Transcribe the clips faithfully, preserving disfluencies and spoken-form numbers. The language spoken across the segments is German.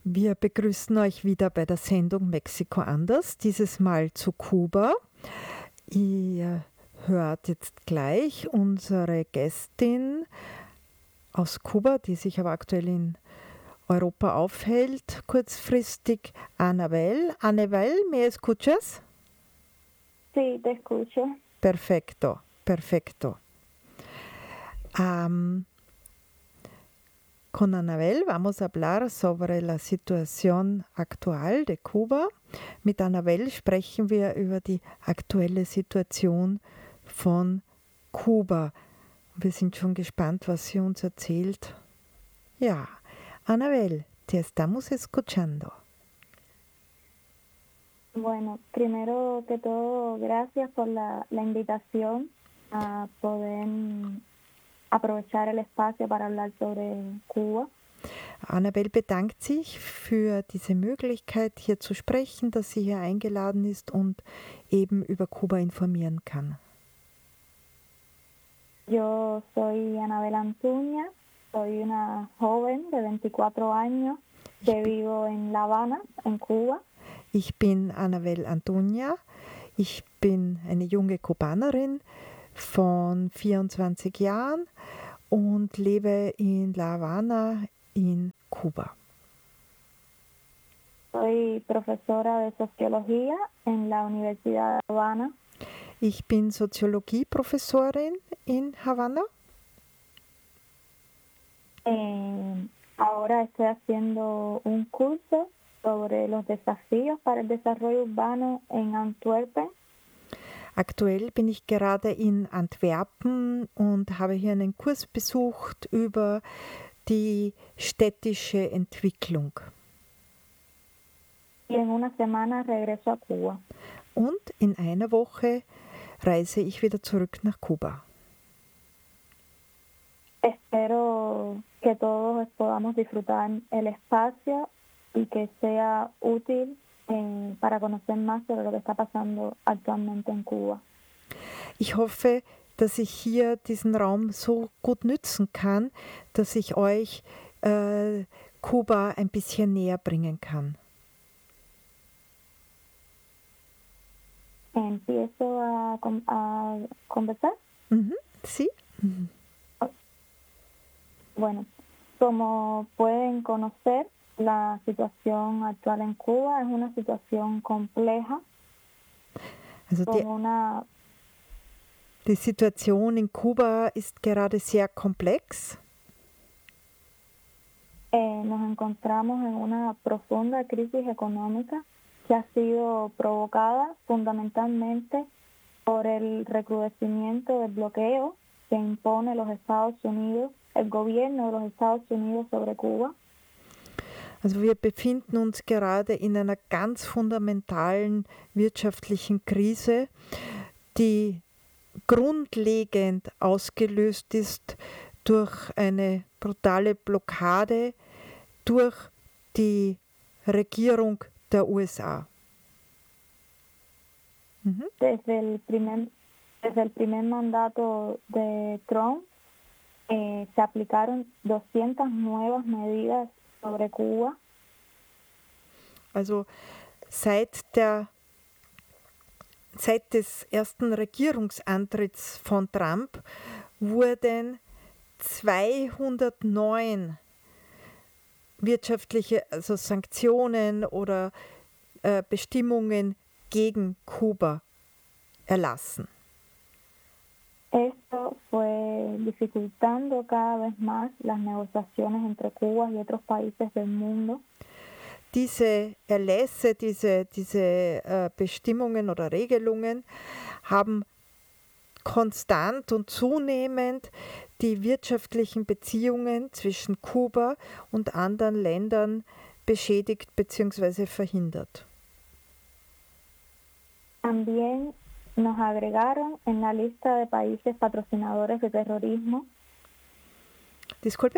Wir begrüßen euch wieder bei der Sendung Mexiko anders, dieses Mal zu Kuba. Ihr hört jetzt gleich unsere Gästin aus Kuba, die sich aber aktuell in Europa aufhält, kurzfristig Anabel. Anabel, ¿me escuchas? Sí, te escucho. Perfecto, perfecto. Um, Con Anabel vamos a hablar sobre la situación actual de Kuba. Mit Anabel sprechen wir über die aktuelle Situation von Kuba. Wir sind schon gespannt, was sie uns erzählt. Ja, Anabel, te estamos escuchando. Bueno, primero que todo, gracias por la, la invitación a poder aprovechar el espacio para hablar sobre Kuba. Anabel bedankt sich für diese Möglichkeit, hier zu sprechen, dass sie hier eingeladen ist und eben über Kuba informieren kann. Yo soy Anabel Antuña, soy una joven de veinticuatro años que vivo en La Habana, en Kuba. Ich bin Anabel Antuña, ich bin eine junge Kubanerin von vierundzwanzig Jahren und lebe in La Habana in Kuba. Soy profesora de sociología en la Universidad de La Habana. Ich bin Soziologieprofessorin in Havanna. Eh, ahora estoy haciendo un curso sobre los desafíos para el desarrollo urbano en Antwerpen. Aktuell bin ich gerade in Antwerpen und habe hier einen Kurs besucht über die städtische Entwicklung. Y en una semana regreso a Cuba. Und in einer Woche reise ich wieder zurück nach Kuba. Espero que todos podamos disfrutar el espacio y que sea útil eh, para conocer más sobre lo que está pasando actualmente en Cuba. Ich hoffe, dass ich hier diesen Raum so gut nützen kann, dass ich euch äh, Kuba ein bisschen näher bringen kann. Empiezo a, a conversar. Mhm. ¿Sí? Mhm. Bueno, como pueden conocer, la situación actual en Cuba es una situación compleja. Also die, una, die Situation in Kuba ist gerade sehr komplex. Eh, nos encontramos en una profunda crisis económica que ha sido provocada fundamentalmente por el recrudecimiento del bloqueo que impone los Estados Unidos, el gobierno de los Estados Unidos sobre Cuba. Also wir befinden uns gerade in einer ganz fundamentalen wirtschaftlichen Krise, die grundlegend ausgelöst ist durch eine brutale Blockade durch die Regierung der U S A. Mhm. Desde el primer, desde el primer mandato de Trump eh, se aplicaron doscientas nuevas medidas sobre Cuba. Also seit der seit des ersten Regierungsantritts von Trump wurden zweihundertneun wirtschaftliche, also Sanktionen oder äh, Bestimmungen gegen Kuba erlassen. Esto fue dificultando cada vez más las negociaciones entre Cuba y otros países del mundo. Diese Erlässe, diese, diese äh, Bestimmungen oder Regelungen haben konstant und zunehmend die wirtschaftlichen Beziehungen zwischen Kuba und anderen Ländern beschädigt bzw. verhindert. También nos agregaron en la lista de países patrocinadores de terrorismo. Disculpe?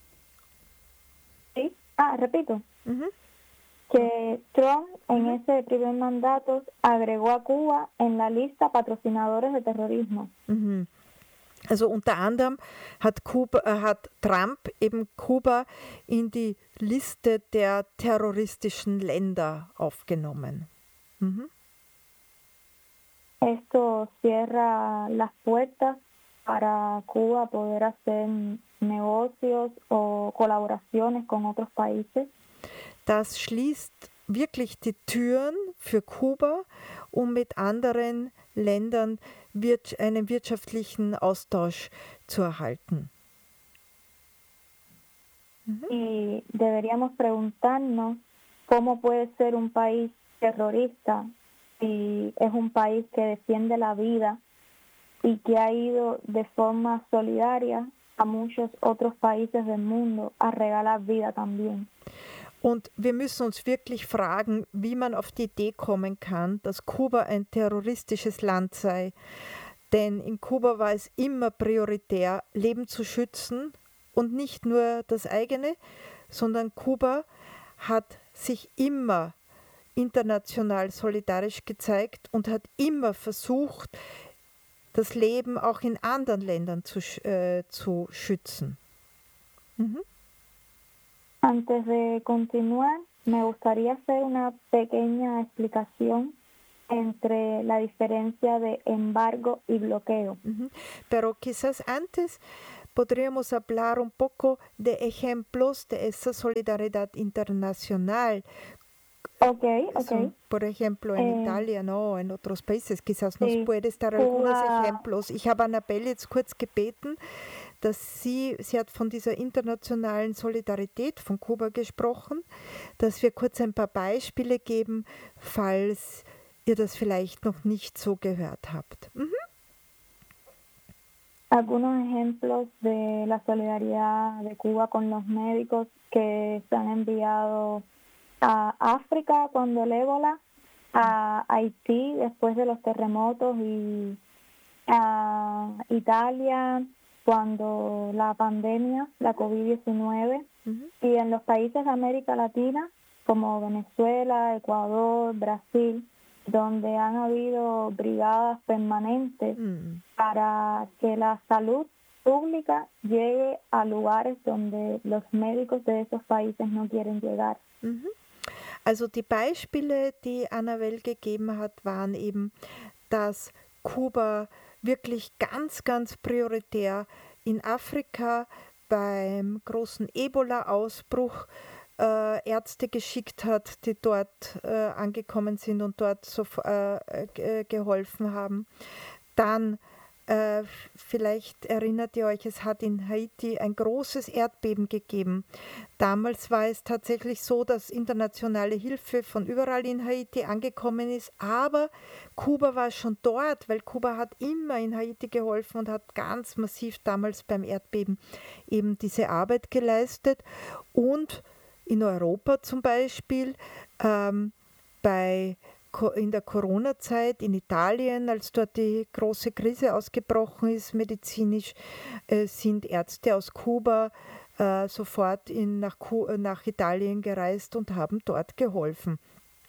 Sí. Ah, repito. Uh-huh. Que Trump en Uh-huh. ese primer mandato agregó a Cuba en la lista patrocinadores de terrorismo. Uh-huh. Also unter anderem hat, Kuba, äh, hat Trump eben Kuba in die Liste der terroristischen Länder aufgenommen. Mhm. Esto cierra las puertas para Cuba poder hacer negocios o colaboraciones con otros países. Das schließt wirklich die Türen für Kuba, um mit anderen Ländern wir- einen wirtschaftlichen Austausch zu erhalten. Y deberíamos preguntarnos cómo puede ser un país terrorista si es un país que defiende la vida y que ha ido de forma solidaria a muchos otros países del mundo a regalar vida también. Und wir müssen uns wirklich fragen, wie man auf die Idee kommen kann, dass Kuba ein terroristisches Land sei. Denn in Kuba war es immer prioritär, Leben zu schützen und nicht nur das eigene, sondern Kuba hat sich immer international solidarisch gezeigt und hat immer versucht, das Leben auch in anderen Ländern zu, äh, zu schützen. Mhm. Antes de continuar, me gustaría hacer una pequeña explicación entre la diferencia de embargo y bloqueo. Mhm. Pero quizás antes podríamos hablar un poco de ejemplos de esa solidaridad internacional. Ok, ok. So, por ejemplo, en Eh, Italia, ¿no? En otros países. Quizás nos sí, puedes dar algunos Cuba, Ejemplos. Ich habe Annabelle jetzt kurz gebeten, dass sie, sie hat von dieser internationalen Solidarität von Kuba gesprochen, dass wir kurz ein paar Beispiele geben, falls ihr das vielleicht noch nicht so gehört habt. Mhm. algunos ejemplos de la solidaridad de Cuba con los médicos que se han enviado a África cuando el ébola, a Haití después de los terremotos y a Italia cuando la pandemia, la covid diecinueve, Mhm. y en los países de América Latina como Venezuela, Ecuador, Brasil, donde han habido brigadas permanentes Mhm. para que la salud pública llegue a lugares donde los médicos de esos países no quieren llegar. Mhm. Also die Beispiele, die Annabelle gegeben hat, waren eben, dass Kuba wirklich ganz, ganz prioritär in Afrika beim großen Ebola-Ausbruch äh, Ärzte geschickt hat, die dort äh, angekommen sind und dort so, äh, äh, geholfen haben. Dann äh, vielleicht erinnert ihr euch, es hat in Haiti ein großes Erdbeben gegeben. Damals war es tatsächlich so, dass internationale Hilfe von überall in Haiti angekommen ist, aber Kuba war schon dort, weil Kuba hat immer in Haiti geholfen und hat ganz massiv damals beim Erdbeben eben diese Arbeit geleistet. Und in Europa zum Beispiel, ähm, bei in der Corona-Zeit in Italien, als dort die große Krise ausgebrochen ist, medizinisch, äh, sind Ärzte aus Kuba äh, sofort in, nach, nach Italien gereist und haben dort geholfen.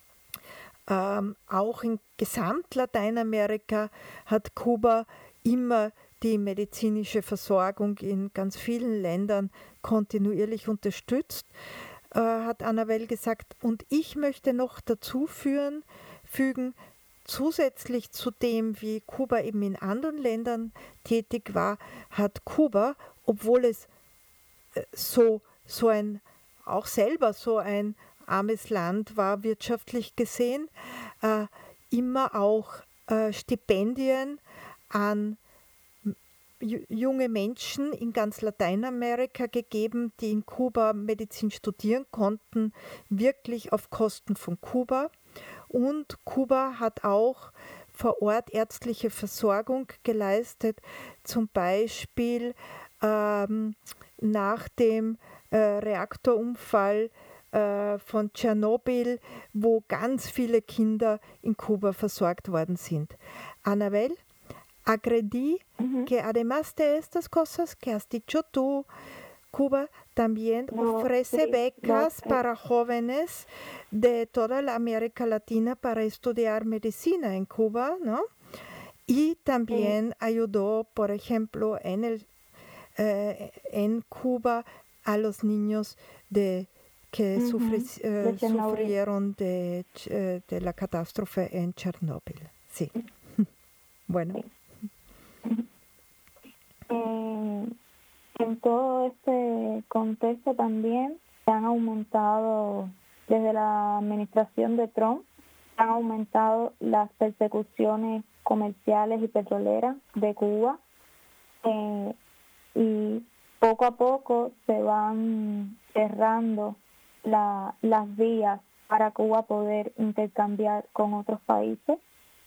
Ähm, auch in gesamt Lateinamerika hat Kuba immer die medizinische Versorgung in ganz vielen Ländern kontinuierlich unterstützt, äh, hat Annabelle gesagt. Und ich möchte noch dazu führen, fügen, zusätzlich zu dem, wie Kuba eben in anderen Ländern tätig war, hat Kuba, obwohl es äh, so, so ein, auch selber so ein armes Land war, wirtschaftlich gesehen, äh, immer auch äh, Stipendien an junge Menschen in ganz Lateinamerika gegeben, die in Kuba Medizin studieren konnten, wirklich auf Kosten von Kuba. Und Kuba hat auch vor Ort ärztliche Versorgung geleistet, zum Beispiel ähm, nach dem äh, Reaktorunfall äh, von Tschernobyl, wo ganz viele Kinder in Kuba versorgt worden sind. Annabelle, agredí Uh-huh. que además de estas cosas que has dicho tú, Cuba también No, ofrece sí, becas lo- para jóvenes de toda la América Latina para estudiar medicina en Cuba, ¿no? Y también ayudó, por ejemplo, en, el, eh, en Cuba a los niños de, que Uh-huh. sufri, eh, de sufrieron de, de la catástrofe en Chernóbil. Sí. Bueno. Sí. Eh, en todo este contexto también se han aumentado, desde la administración de Trump, se han aumentado las persecuciones comerciales y petroleras de Cuba, eh, y poco a poco se van cerrando la, las vías para Cuba poder intercambiar con otros países.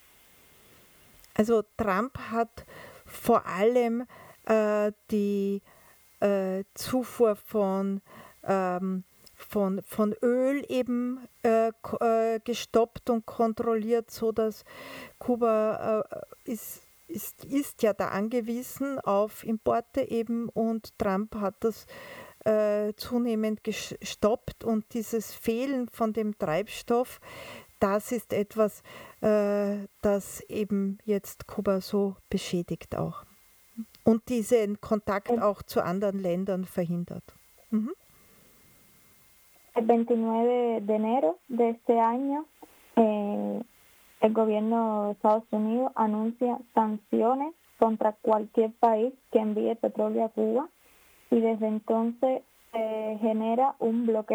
Also Trump hat vor allem äh, die äh, Zufuhr von, ähm, von, von Öl eben äh, äh, gestoppt und kontrolliert, sodass Kuba äh, ist, ist, ist ja da angewiesen auf Importe eben, und Trump hat das äh, zunehmend gestoppt, und dieses Fehlen von dem Treibstoff, das ist etwas, äh, das eben jetzt Kuba so beschädigt auch. Und diesen Kontakt auch zu anderen Ländern verhindert. Uh-huh. El veintinueve de enero de este año, eh, el gobierno de Estados Unidos anuncia sanciones contra cualquier país que envíe petróleo a Cuba, y desde entonces se eh, genera un bloqueo